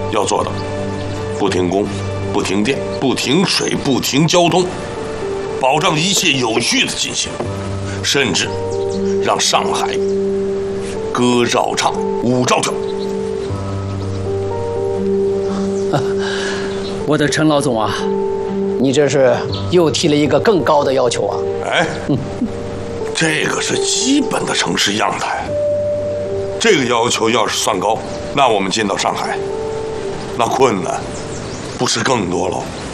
要做到不停工、不停电、不停水、不停交通，保障一切有序的进行，甚至让上海歌照唱，舞照跳。 我的陈老总啊， 你这是又提了一个更高的要求啊！ 哎，这个是基本的城市样态。这个要求要是算高，那我们进到上海，那困难不是更多喽？